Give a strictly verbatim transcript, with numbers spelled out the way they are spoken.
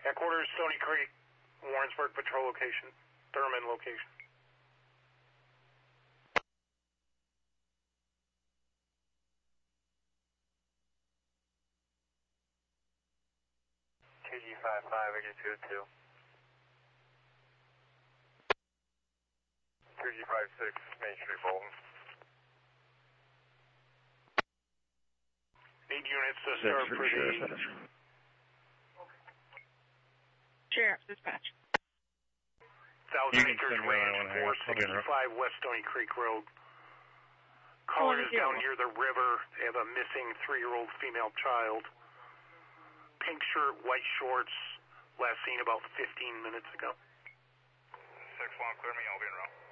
Headquarters, Stony Creek, Warrensburg patrol location, Thurman location. K G five five, eight two two. K G five six, Main Street, Bolton. Need units to start for the... Sheriff, dispatch. Thousand Acres Range, four sixty-five West Stony Creek Road. Caller is down near the river. They have a missing three-year-old female child. Pink shirt, white shorts. Last seen about fifteen minutes ago. six one, clear me, I'll be in row.